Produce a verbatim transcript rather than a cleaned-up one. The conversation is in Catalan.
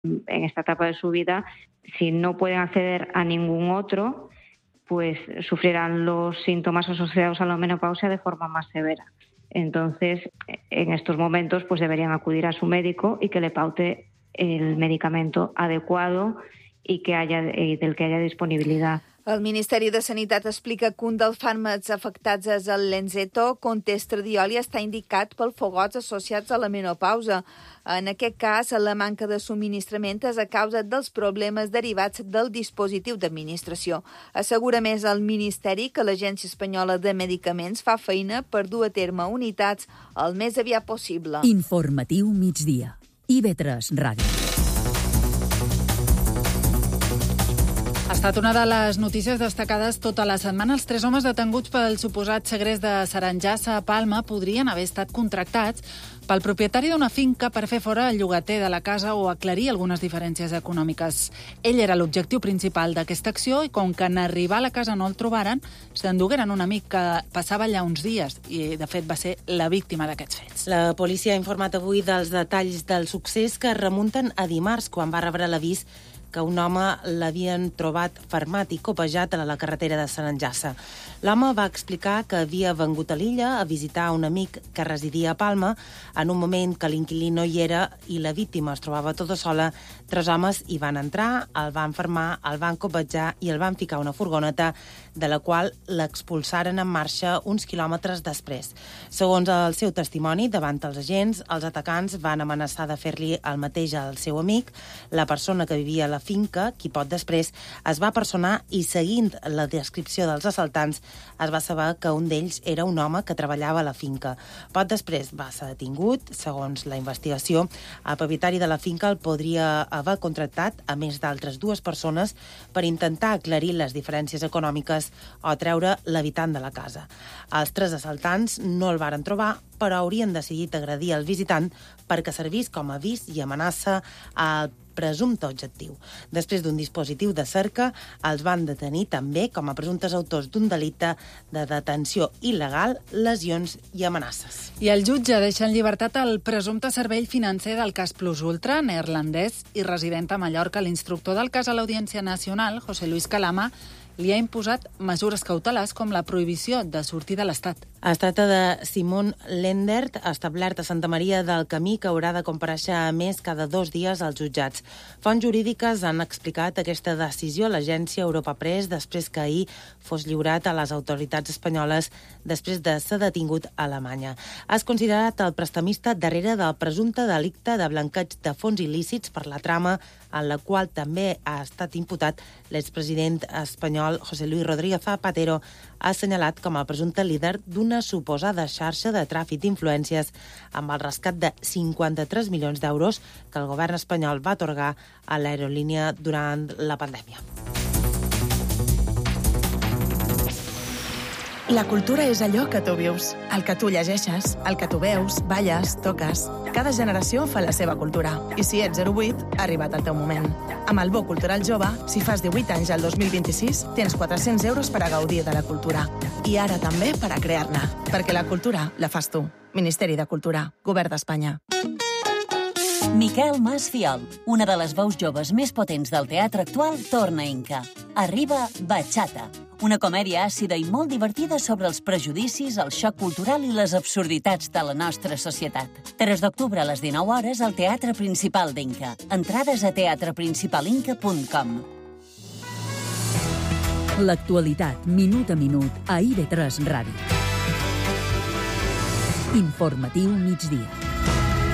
en esta etapa de su vida, si no pueden acceder a ningún otro, pues sufrirán los síntomas asociados a la menopausia de forma más severa. Entonces, en estos momentos, pues deberían acudir a su médico y que le paute el medicamento adecuado i que haya, i del que haya disponibilitat. El Ministeri de Sanitat explica que un dels fàrmacs afectats és el Lenzetto, conté estradiol i està indicat pel fogots associats a la menopausa. En aquest cas, la manca de subministrament és a causa dels problemes derivats del dispositiu d'administració. Assegura més el Ministeri que l'Agència Espanyola de Medicaments fa feina per dur a terme unitats el més aviat possible. Informatiu migdia. I V tres Ràdio. Ha estat una de les notícies destacades tota la setmana. Els tres homes detenguts pel suposat segrest de Saranyassa a Palma podrien haver estat contractats pel propietari d'una finca per fer fora el llogater de la casa o aclarir algunes diferències econòmiques. Ell era l'objectiu principal d'aquesta acció i com que en arribar a la casa no el trobaren, s'endugueren un amic que passava allà uns dies i, de fet, va ser la víctima d'aquests fets. La policia ha informat avui dels detalls del succés que remunten a dimarts, quan va rebre l'avís que un home l'havien trobat fermat i copejat a la carretera de Saranyassa. L'home va explicar que havia vengut a l'illa a visitar un amic que residia a Palma en un moment que l'inquilí no hi era i la víctima es trobava tota sola. Tres homes hi van entrar, el van fermar, el van copejar i el van ficar a una furgoneta de la qual l'expulsaren en marxa uns quilòmetres després. Segons el seu testimoni, davant els agents, els atacants van amenaçar de fer-li el mateix al seu amic. La persona que vivia a la finca, qui pot després, es va personar i, seguint la descripció dels assaltants, es va saber que un d'ells era un home que treballava a la finca. Pot després va ser detingut. Segons la investigació, el propietari de la finca el podria haver contractat a més d'altres dues persones per intentar aclarir les diferències econòmiques o treure l'habitant de la casa. Els tres assaltants no el varen trobar, però haurien decidit agredir el visitant perquè servís com a avís i amenaça al presumpte objectiu. Després d'un dispositiu de cerca, els van detenir també com a presumptes autors d'un delicte de detenció il·legal, lesions i amenaces. I el jutge deixa en llibertat el presumpte cervell financer del cas Plus Ultra, neerlandès i resident a Mallorca. L'instructor del cas a l'Audiència Nacional, José Luis Calama, li ha imposat mesures cautelars com la prohibició de sortir de l'Estat. Es tracta de Simon Lendert, establert a Santa Maria del Camí, que haurà de comparèixer a més cada dos dies als jutjats. Fonts jurídiques han explicat aquesta decisió a l'agència Europa Press després que ahir fos lliurat a les autoritats espanyoles després de ser detingut a Alemanya. És considerat el prestamista darrere del presumpte delicte de blanqueig de fons il·lícits per la trama en la qual també ha estat imputat l'expresident espanyol José Luis Rodríguez Zapatero, ha assenyalat com a presumpte líder d'una suposada xarxa de tràfic d'influències amb el rescat de cinquanta-tres milions d'euros que el govern espanyol va atorgar a l'aerolínia durant la pandèmia. La cultura és allò que tu vius, el que tu llegeixes, el que tu veus, balles, toques. Cada generació fa la seva cultura. I si ets zero vuit, ha arribat el teu moment. Amb el Bo Cultural Jove, si fas divuit anys al dos mil vint-i-sis, tens quatre-cents euros per a gaudir de la cultura. I ara també per a crear-ne. Perquè la cultura la fas tu. Ministeri de Cultura, Govern d'Espanya. Miquel Mas Fiol, una de les veus joves més potents del teatre actual, torna a Inca. Arriba Bachata, una comèdia àcida i molt divertida sobre els prejudicis, el xoc cultural i les absurditats de la nostra societat. tres d'octubre a les dinou hores al Teatre Principal d'Inca. Entrades a teatre principal inca punt com. L'actualitat, minut a minut, a I V tres Ràdio. Informatiu migdia.